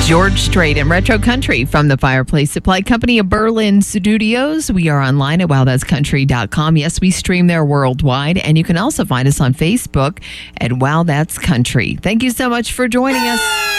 George Strait and Retro Country from the Fireplace Supply Company of Berlin Studios. We are online at wowthat'scountry.com. Yes, we stream there worldwide, and you can also find us on Facebook at Wow That's Country. Thank you so much for joining us.